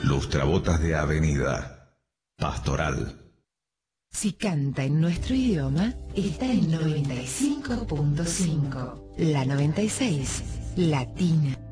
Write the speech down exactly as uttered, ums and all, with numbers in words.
Lustrabotas de Avenida. Pastoral. Si canta en nuestro idioma, está en noventa y cinco punto cinco. La noventa y seis, Latina.